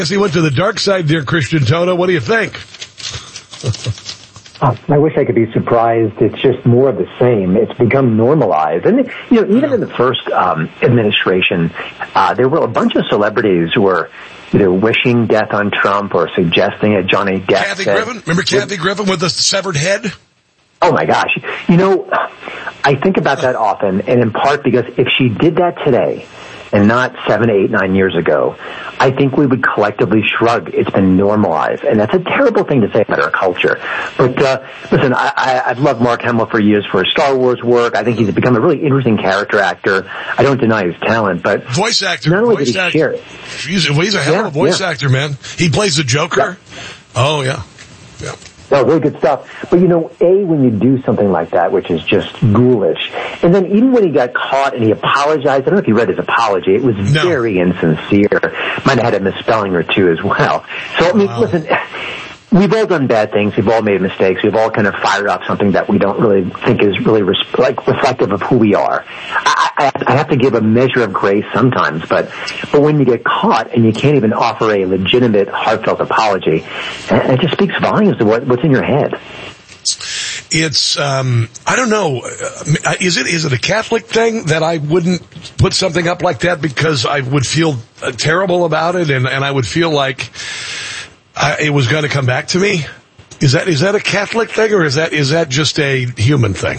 As he went to the dark side, dear Christian Toto, what do you think? I wish I could be surprised. It's just more of the same. It's become normalized. And, even in the first administration, there were a bunch of celebrities who were either wishing death on Trump or suggesting it. Johnny Depp. Kathy Griffin? Remember Kathy Griffin with the severed head? Oh, my gosh. I think about that often, and in part because if she did that today and not 7, 8, 9 years ago, I think we would collectively shrug. It's been normalized, and that's a terrible thing to say about our culture. But listen, I've loved Mark Hamill for years for his Star Wars work. I think he's become a really interesting character actor. I don't deny his talent, but voice actor. Not only did he share it, he's a hell of a voice actor, man. He plays the Joker. Yeah. Oh yeah. Oh, really good stuff. But, when you do something like that, which is just ghoulish, and then even when he got caught and he apologized, I don't know if you read his apology, it was very insincere. Might have had a misspelling or two as well. So, listen, we've all done bad things. We've all made mistakes. We've all kind of fired up something that we don't really think is really reflective of who we are. I have to give a measure of grace sometimes, but when you get caught and you can't even offer a legitimate, heartfelt apology, it just speaks volumes to what's in your head. It's, I don't know, is it a Catholic thing that I wouldn't put something up like that because I would feel terrible about it and I would feel like it was going to come back to me? Is that a Catholic thing or is that just a human thing?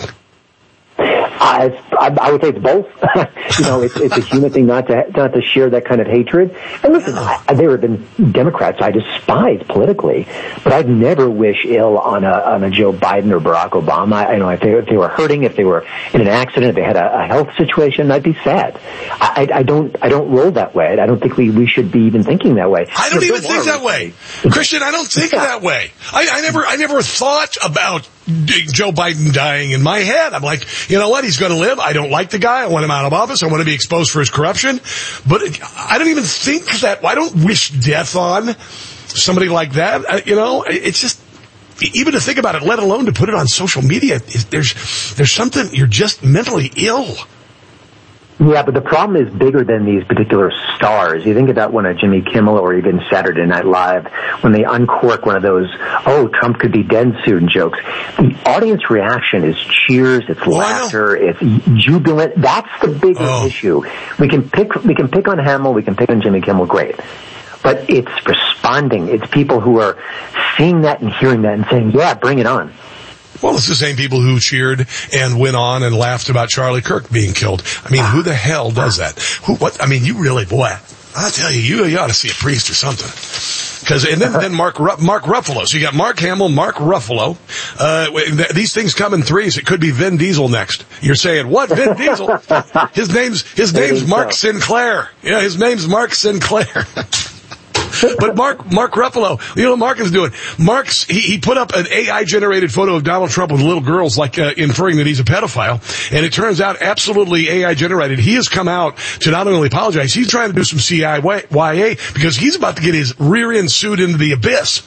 I would say it's both. It's a human thing not to share that kind of hatred. And listen, there have been Democrats I despise politically, but I'd never wish ill on a Joe Biden or Barack Obama. If they were hurting, if they were in an accident, if they had a health situation, I'd be sad. I don't roll that way. I don't think we should be even thinking that way. I don't even think that way, Christian. I don't think that way. I never thought about Joe Biden dying in my head. I'm like, you know what? He's going to live. I don't like the guy. I want him out of office. I want to be exposed for his corruption. But I don't even think that. I don't wish death on somebody like that. It's just, even to think about it, let alone to put it on social media, there's something, you're just mentally ill. Yeah, but the problem is bigger than these particular stars. You think about when a Jimmy Kimmel or even Saturday Night Live, when they uncork one of those, Trump could be dead soon jokes, the audience reaction is cheers, it's laughter, it's jubilant. That's the bigger issue. We can pick on Hamill, we can pick on Jimmy Kimmel, great. But it's responding. It's people who are seeing that and hearing that and saying, yeah, bring it on. Well, it's the same people who cheered and went on and laughed about Charlie Kirk being killed. I mean, who the hell does that? You really, boy, I'll tell you, you ought to see a priest or something. And then Mark Ruffalo. So you got Mark Hamill, Mark Ruffalo. These things come in threes. It could be Vin Diesel next. You're saying, what? Vin Diesel? His name's Mark Sinclair. Yeah, his name's Mark Sinclair. But Mark Ruffalo, you know what Mark is doing? He put up an AI-generated photo of Donald Trump with little girls, inferring that he's a pedophile. And it turns out absolutely AI-generated. He has come out to not only apologize, he's trying to do some CYA because he's about to get his rear end sued into the abyss.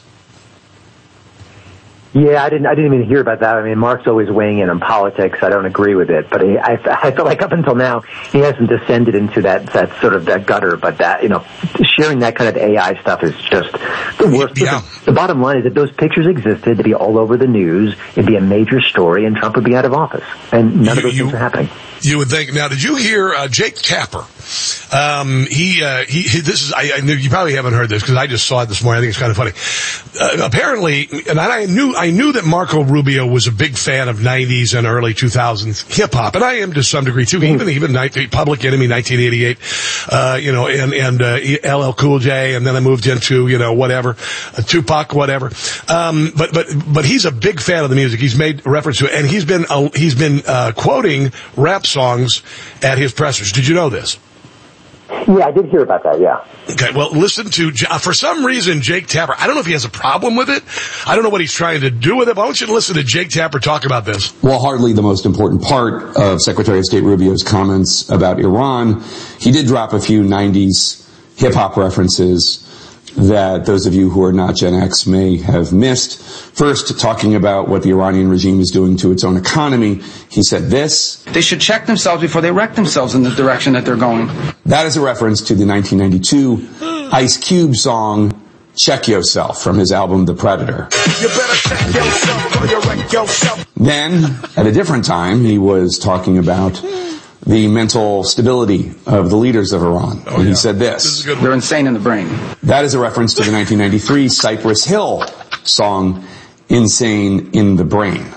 Yeah, I didn't even hear about that. I mean, Mark's always weighing in on politics. I don't agree with it, but I feel like up until now he hasn't descended into that sort of that gutter. But that, sharing that kind of AI stuff is just the worst. Yeah. The bottom line is that those pictures existed, it'd be all over the news, it'd be a major story, and Trump would be out of office. And none of those things are happening. You would think. Now, did you hear Jake Tapper? I knew you probably haven't heard this because I just saw it this morning. I think it's kind of funny. Apparently, and I knew that Marco Rubio was a big fan of 90s and early 2000s hip hop, and I am to some degree too. Even Public Enemy, 1988, and LL Cool J, and then I moved into whatever, Tupac, whatever. But he's a big fan of the music. He's made reference to it, and he's been quoting rap songs at his pressers. Did you know this? Yeah, I did hear about that, yeah. Okay, well, listen to, for some reason, Jake Tapper, I don't know if he has a problem with it. I don't know what he's trying to do with it, but I want you to listen to Jake Tapper talk about this. Well, hardly the most important part of Secretary of State Rubio's comments about Iran, he did drop a few 90s hip-hop references that those of you who are not Gen X may have missed. First, talking about what the Iranian regime is doing to its own economy, he said this: they should check themselves before they wreck themselves in the direction that they're going. That is a reference to the 1992 Ice Cube song, Check Yourself, from his album The Predator. You better check yourself or you wreck yourself. Then, at a different time, he was talking about the mental stability of the leaders of Iran. And he said this. They're insane in the brain. That is a reference to the 1993 Cypress Hill song, Insane in the Brain.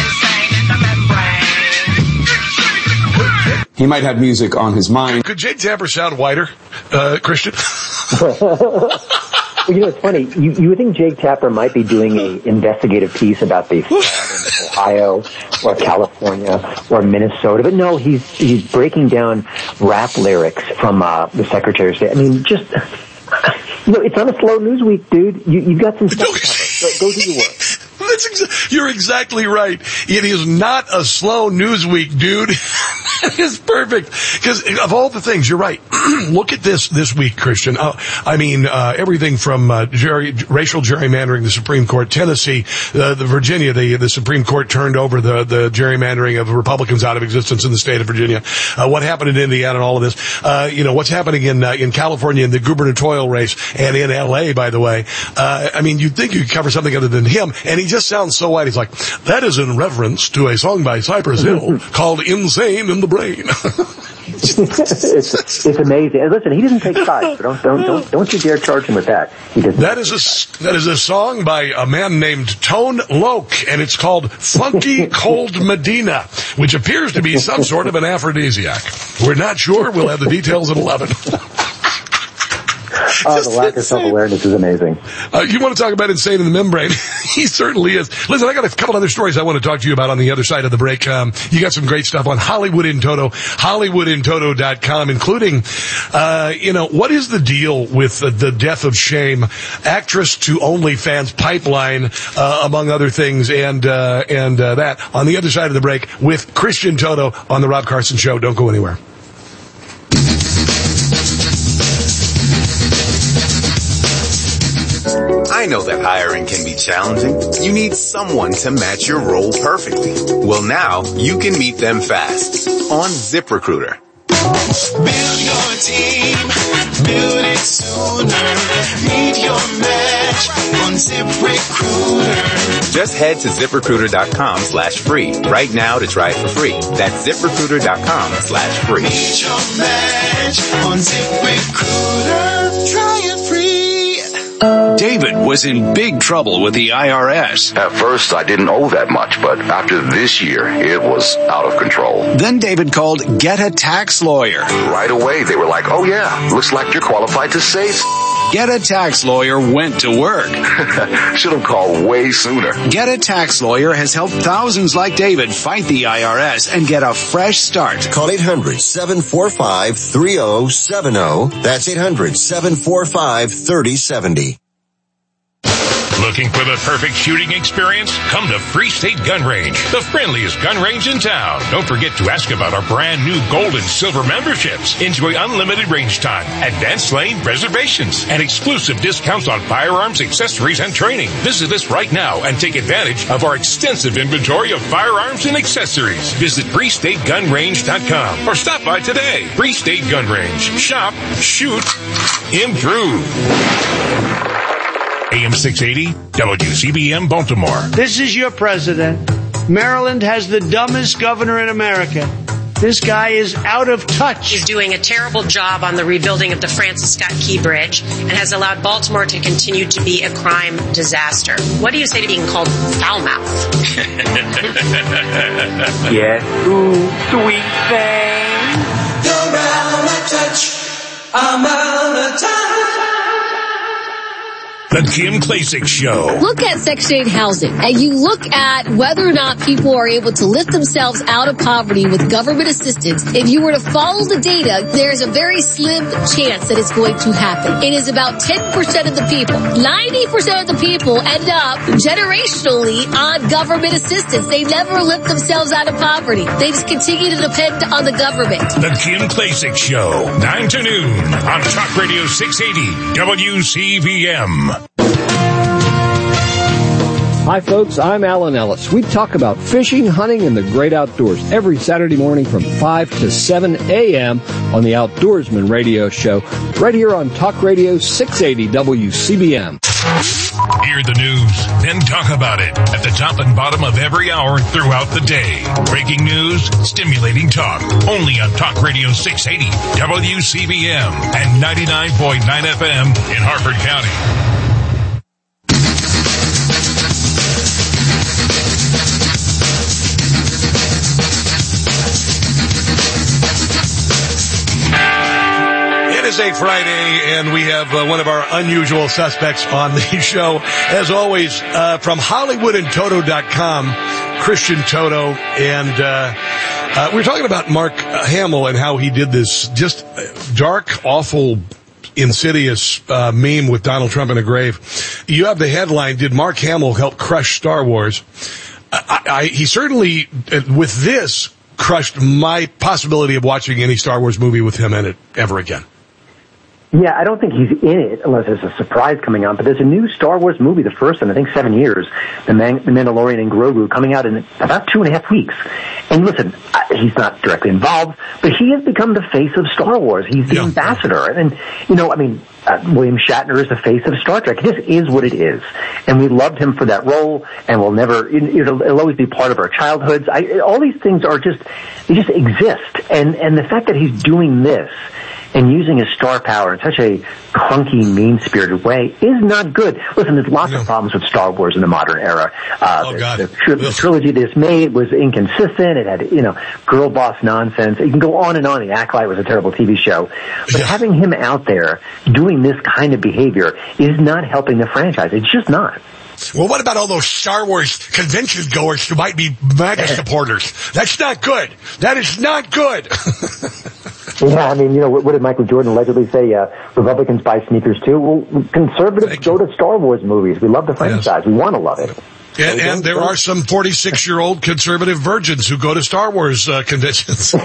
He might have music on his mind. Could Jake Tapper sound whiter, Christian? Well, it's funny. You would think Jake Tapper might be doing an investigative piece about the flood in Ohio or California or Minnesota, but no, he's breaking down rap lyrics from the Secretary of State. I mean, just it's not a slow news week, dude. You've got some stuff to cover. Go do your work. You're exactly right. It is not a slow news week, dude. It is perfect. Because of all the things, you're right. Look at this week, Christian. Everything from racial gerrymandering, the Supreme Court, Tennessee, the Virginia, the Supreme Court turned over the gerrymandering of Republicans out of existence in the state of Virginia. What happened in Indiana and all of this. What's happening in California in the gubernatorial race and in L.A., by the way. You'd think you could cover something other than him, and he just sounds so white. He's like, that is in reference to a song by Cypress Hill called Insane in the Brain. It's amazing. And listen, he doesn't take sides. So don't you dare charge him with that. That is a song by a man named Tone Loc, and it's called Funky Cold Medina, which appears to be some sort of an aphrodisiac. We're not sure. We'll have the details at 11. The lack of self-awareness is amazing. You want to talk about insane in the membrane? He certainly is. Listen, I got a couple other stories I want to talk to you about on the other side of the break. You got some great stuff on Hollywood in Toto, HollywoodInToto.com, including, what is the deal with the death of shame, actress to OnlyFans pipeline, among other things, and that on the other side of the break with Christian Toto on the Rob Carson Show. Don't go anywhere. I know that hiring can be challenging. You need someone to match your role perfectly. Well, now you can meet them fast on ZipRecruiter. Build your team, build it sooner. Meet your match on ZipRecruiter. Just head to ZipRecruiter.com/free right now to try it for free. That's ZipRecruiter.com/free. Meet your match on ZipRecruiter. Try it free. David was in big trouble with the IRS. At first, I didn't owe that much, but after this year, it was out of control. Then David called Get a Tax Lawyer. Right away, they were like, oh yeah, looks like you're qualified to save. Get a Tax Lawyer went to work. Should have called way sooner. Get a Tax Lawyer has helped thousands like David fight the IRS and get a fresh start. Call 800-745-3070. That's 800-745-3070. Looking for the perfect shooting experience? Come to Free State Gun Range, the friendliest gun range in town. Don't forget to ask about our brand new gold and silver memberships. Enjoy unlimited range time, advanced lane reservations, and exclusive discounts on firearms, accessories, and training. Visit us right now and take advantage of our extensive inventory of firearms and accessories. Visit FreeStateGunRange.com or stop by today. Free State Gun Range. Shop, shoot, improve. AM 680, WCBM Baltimore. This is your president. Maryland has the dumbest governor in America. This guy is out of touch. He's doing a terrible job on the rebuilding of the Francis Scott Key Bridge and has allowed Baltimore to continue to be a crime disaster. What do you say to being called foul mouth? Yes, ooh, sweet thing. You're out of touch. I'm out of touch. The Kim Klacik Show. Look at Section 8 housing, and you look at whether or not people are able to lift themselves out of poverty with government assistance. If you were to follow the data, there's a very slim chance that it's going to happen. It is about 10% of the people. 90% of the people end up generationally on government assistance. They never lift themselves out of poverty. They just continue to depend on the government. The Kim Klacik Show, 9 to noon on Talk Radio 680 WCBM. Hi, folks. I'm Alan Ellis. We talk about fishing, hunting, and the great outdoors every Saturday morning from 5 to 7 a.m. on the Outdoorsman Radio Show, right here on Talk Radio 680 WCBM. Hear the news, then talk about it at the top and bottom of every hour throughout the day. Breaking news, stimulating talk, only on Talk Radio 680 WCBM and 99.9 FM in Harford County. It is a Friday, and we have one of our unusual suspects on the show. As always, from HollywoodandToto.com, Christian Toto. And we're talking about Mark Hamill and how he did this just dark, awful, insidious meme with Donald Trump in a grave. You have the headline, Did Mark Hamill Help Crush Star Wars? He certainly, with this, crushed my possibility of watching any Star Wars movie with him in it ever again. Yeah, I don't think he's in it unless there's a surprise coming on. But there's a new Star Wars movie, the first in, I think, 7 years, The Mandalorian and Grogu, coming out in about 2.5 weeks. And listen, he's not directly involved, but he has become the face of Star Wars. He's the ambassador. And, William Shatner is the face of Star Trek. This is what it is. And we loved him for that role, and we'll never, it'll always be part of our childhoods. All these things they just exist. And the fact that he's doing this, and using his star power in such a clunky, mean-spirited way is not good. Listen, there's lots of problems with Star Wars in the modern era. The trilogy they just made was inconsistent. It had, girl boss nonsense. You can go on and on. The Acolyte was a terrible TV show. But having him out there doing this kind of behavior is not helping the franchise. It's just not. Well, what about all those Star Wars convention goers who might be MAGA supporters? That's not good. That is not good. Yeah, what did Michael Jordan allegedly say? Republicans buy sneakers too. Well, conservatives go to Star Wars movies. We love the franchise. Yes. We want to love it. And there are some 46-year-old conservative virgins who go to Star Wars conventions.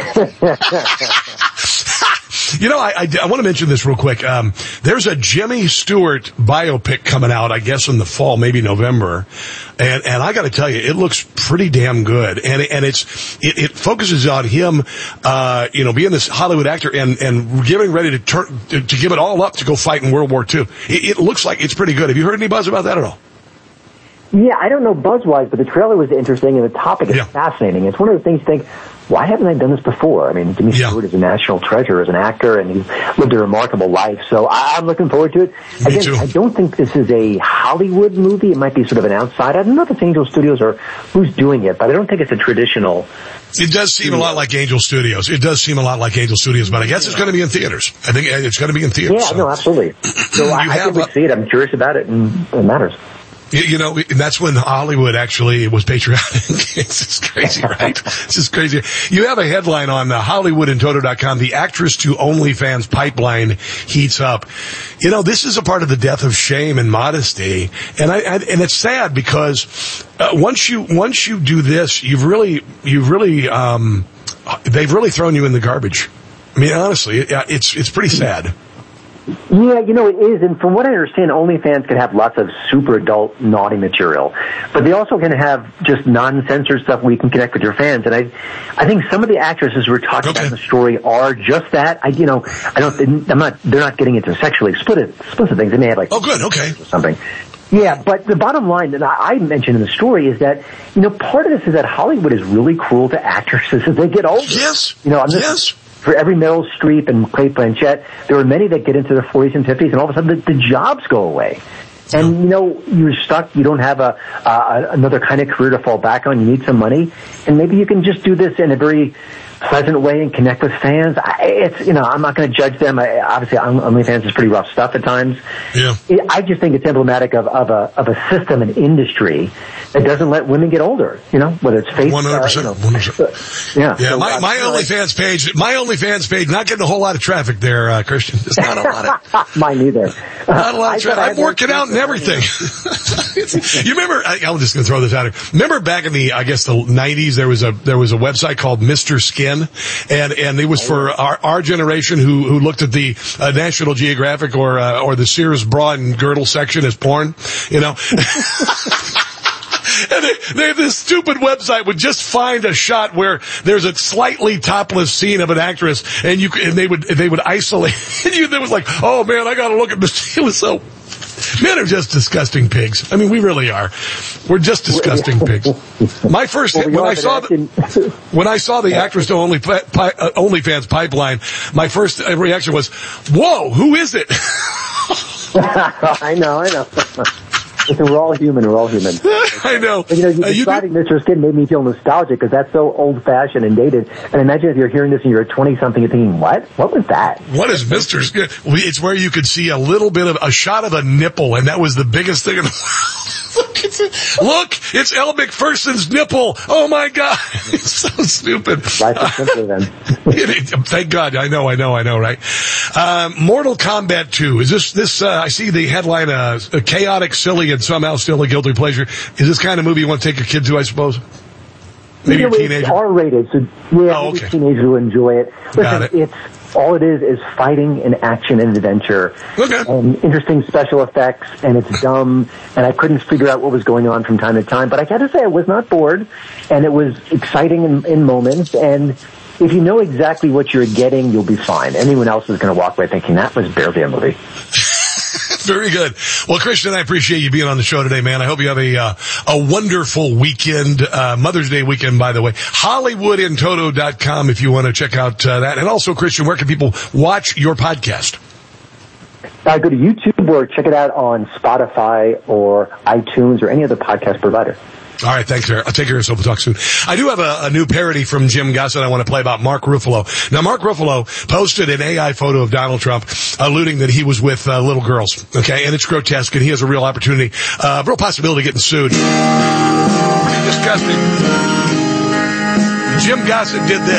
I want to mention this real quick. There's a Jimmy Stewart biopic coming out, I guess, in the fall, maybe November. And I got to tell you, it looks pretty damn good. And it focuses on him, being this Hollywood actor and getting ready to give it all up to go fight in World War II. It looks like it's pretty good. Have you heard any buzz about that at all? Yeah, I don't know buzz-wise, but the trailer was interesting and the topic is fascinating. It's one of the things you think, why haven't I done this before? Jimmy Stewart is a national treasure as an actor, and he's lived a remarkable life. So I'm looking forward to it. Me too. I don't think this is a Hollywood movie. It might be sort of an outside. I don't know if it's Angel Studios or who's doing it, but I don't think it's a traditional. It does seem a lot like Angel Studios. But I guess it's going to be in theaters. I think it's going to be in theaters. Yeah, no, absolutely. So I think we see it. I'm curious about it, and it matters. And that's when Hollywood actually was patriotic. It's just crazy, right? It's just crazy. You have a headline on HollywoodandToto.com, the actress to OnlyFans pipeline heats up. This is a part of the death of shame and modesty. And it's sad because, once you do this, they've really thrown you in the garbage. Honestly, it's pretty sad. Yeah, it is. And from what I understand, OnlyFans can have lots of super adult, naughty material. But they also can have just non-censored stuff where you can connect with your fans. And I think some of the actresses we're talking about in the story are just that. They're not getting into sexually explicit things. They may have or something. Yeah, but the bottom line that I mentioned in the story is that, part of this is that Hollywood is really cruel to actresses as they get older. Yes. Yes. For every Meryl Streep and Cate Blanchett, there are many that get into their 40s and 50s, and all of a sudden the jobs go away. And, you're stuck. You don't have another kind of career to fall back on. You need some money. And maybe you can just do this in a very pleasant way and connect with fans. I'm not going to judge them. Obviously, OnlyFans is pretty rough stuff at times. Yeah. I just think it's emblematic of a system, an industry that doesn't let women get older. Whether it's Facebook. 100%. Yeah. My OnlyFans page, not getting a whole lot of traffic there, Christian. It's not a lot of. Mine neither. Not a lot of traffic. I'm working out and everything. You remember? I'm just going to throw this out here. Remember back in the 90s, there was a website called Mr. Skin. And it was for our generation who looked at the National Geographic or the Sears bra and girdle section as porn, And they have this stupid website would just find a shot where there's a slightly topless scene of an actress, and they would isolate. And there was like, oh man, I got to look at this. It was so. Men are just disgusting pigs. I mean, we really are. We're just disgusting pigs. My first when I saw the actress to OnlyFans pipeline, my first reaction was, "Whoa, who is it?" I know. Listen, we're all human. I know. But, you describing Mr. Skin made me feel nostalgic because that's so old-fashioned and dated. And imagine if you're hearing this and you're 20-something, you're thinking, what? What was that? What is Mr. Skin? It's where you could see a little bit of a shot of a nipple, and that was the biggest thing in the world. Look, it's Elle Macpherson's nipple. Oh my God. It's so stupid. Life is simpler then. Thank God. I know, right? Mortal Kombat 2. Is this, I see the headline, chaotic, silly, and somehow still a guilty pleasure. Is this kind of movie you want to take your kid to, I suppose? Maybe a teenager? It's R-rated, so maybe a teenager will enjoy it. Listen, it's all it is fighting and action and adventure. Okay. And interesting special effects, and it's dumb, and I couldn't figure out what was going on from time to time. But I got to say, I was not bored, and it was exciting in moments, and if you know exactly what you're getting, you'll be fine. Anyone else is going to walk away thinking that was barely a movie. Very good. Well, Christian, I appreciate you being on the show today, man. I hope you have a wonderful weekend, Mother's Day weekend, by the way. HollywoodInToto.com if you want to check out that. And also, Christian, where can people watch your podcast? Go to YouTube or check it out on Spotify or iTunes or any other podcast provider. All right, thanks, Eric. I'll take care of yourself. We'll talk soon. I do have a new parody from Jim Gossett I want to play about Mark Ruffalo. Now, Mark Ruffalo posted an AI photo of Donald Trump alluding that he was with little girls, okay? And it's grotesque, and he has a real opportunity, real possibility of getting sued. Pretty disgusting. Jim Gossett did this.